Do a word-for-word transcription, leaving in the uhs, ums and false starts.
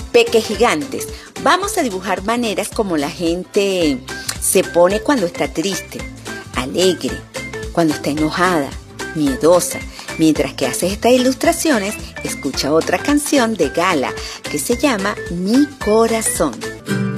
Peques gigantes. Vamos a dibujar maneras como la gente se pone cuando está triste, alegre, cuando está enojada, miedosa. Mientras que haces estas ilustraciones, escucha otra canción de Gala que se llama Mi Corazón.